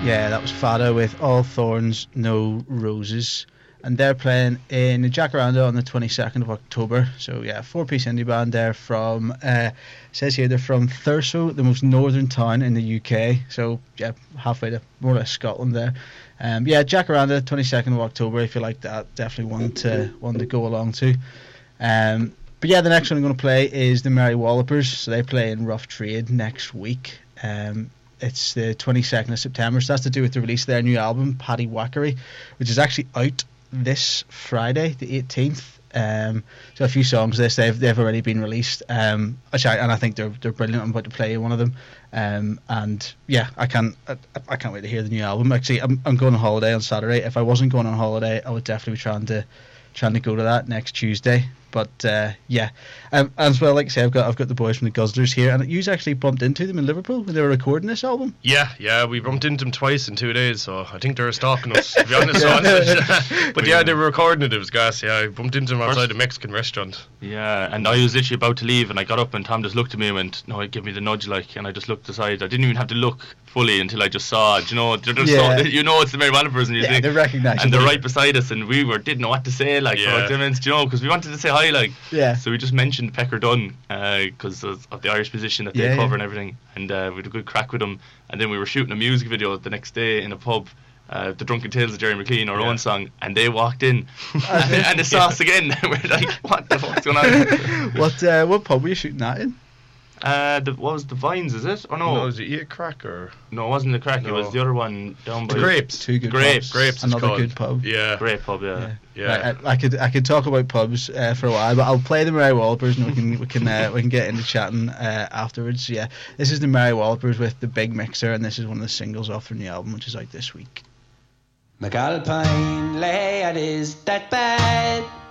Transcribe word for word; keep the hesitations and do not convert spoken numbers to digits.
Yeah, that was Fada with All Thorns, No Roses. And they're playing in Jacaranda on the twenty-second of October. So, yeah, four-piece indie band there from, uh, says here they're from Thurso, the most northern town in the U K. So, yeah, halfway to more or less Scotland there. Um, yeah, Jacaranda, twenty-second of October, if you like that. Definitely one to, one to go along to. Um, but, yeah, the next one I'm going to play is the Merry Wallopers. So, they play in Rough Trade next week. Um, it's the twenty-second of September. So, that's to do with the release of their new album, Paddy Wackery, which is actually out this Friday, the eighteenth. Um, so a few songs of this they've they've already been released. Um, which I, and I think they're they're brilliant. I'm about to play one of them. Um, and yeah, I can't I, I can't wait to hear the new album. Actually, I'm I'm going on holiday on Saturday. If I wasn't going on holiday, I would definitely be trying to trying to go to that next Tuesday. But uh, yeah, um, as well, like I say, I've got I've got the boys from the Guzzlers here, and you actually bumped into them in Liverpool when they were recording this album. Yeah, yeah, we bumped into them twice in two days, so I think they were stalking us, to be honest. yeah. But yeah, they were recording it. It was gas. Yeah, I bumped into them outside a Mexican restaurant. Yeah, and I was literally about to leave, and I got up, and Tom just looked at me and went, "No, give me the nudge," like, and I just looked aside. I didn't even have to look fully until I just saw it. You know, they're just Yeah. so, you know, it's the Merry Wallopers, and you Yeah, think, they're recognisable. and they're right beside us, and we were didn't know what to say, like, Yeah. for like ten minutes, you know, because we wanted to say hi, like. Yeah. So we just mentioned Pecker Dunn because of, of the Irish position that they Yeah, cover yeah. and everything, and uh, we had a good crack with them. And then we were shooting a music video the next day in a pub, uh, The Drunken Tales of Jerry McLean, our Yeah. own song, and they walked in, and, and they saw us again. We're like, what the fuck's going on? what uh, what pub were you shooting that in? Uh, the, what was the Vines? Is it? Or no? No, was it Eat a Crack or No, it wasn't the Crack. It No. was the other one down by The Grapes? Two good Grapes. pubs. Grapes? It's Another called. good pub. Yeah, Grape Pub. Yeah. yeah. Right, I, I could I could talk about pubs uh, for a while, but I'll play the Merry Wallopers and we can we can uh, we can get into chatting uh, afterwards. Yeah, this is the Merry Wallopers with the Big Mixer, and this is one of the singles off their new album, which is out this week. McAlpine layout is that bad.